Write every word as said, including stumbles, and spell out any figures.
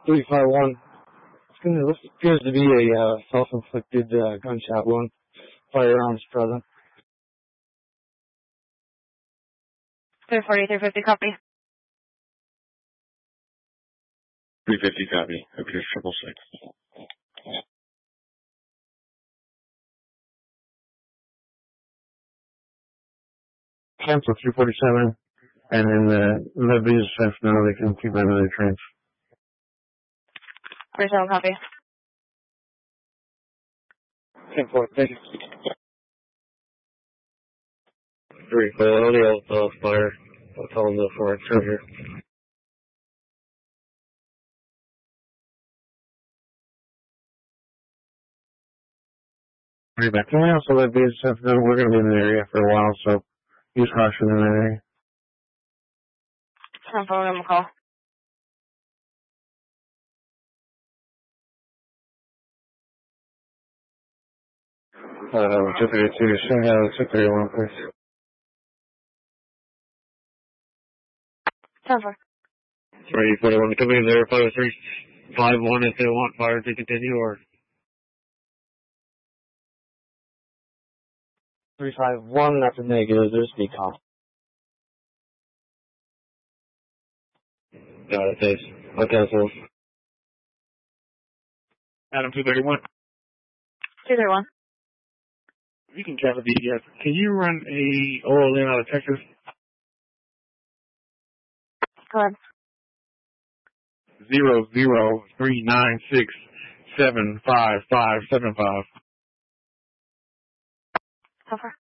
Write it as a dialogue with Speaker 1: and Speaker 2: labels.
Speaker 1: three five one. This appears to be a uh, self-inflicted uh, gunshot wound. Firearms present.
Speaker 2: three forty, three fifty, copy.
Speaker 3: three fifty, copy. Appears triple six.
Speaker 1: Cancel three forty-seven. And in the Lebanese sense now they can keep another trains.
Speaker 2: forty-seven, copy.
Speaker 1: ten four, thank you. three quality, I'll, I'll fire. I'll tell them the four treasure. Right back. Can we also let these stuff know we're going to be in the area for a while, so use caution in that area.
Speaker 2: ten four, I'm call.
Speaker 1: Uh, two thirty-two, Shanghai, two thirty-one, please.
Speaker 2: ten four.
Speaker 1: Ready, forty-one, coming in there, five oh three, five one if they want fire to continue, or three five one, that's a negative, there's speed comp. Got it, thanks. I'll cancel.
Speaker 3: Adam two thirty-one.
Speaker 2: two thirty-one.
Speaker 3: You can cancel D D S. Can you run a oral in out of Texas?
Speaker 2: Go ahead.
Speaker 3: Zero zero three nine six seven five five seven five.
Speaker 2: ten four.